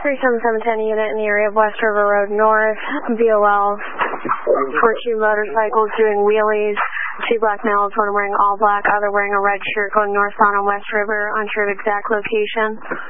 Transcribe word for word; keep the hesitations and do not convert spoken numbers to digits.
three seven seven ten unit in the area of West River Road North, V O L, for two motorcycles doing wheelies, two black males, one wearing all black, other wearing a red shirt going northbound on West River, unsure of exact location.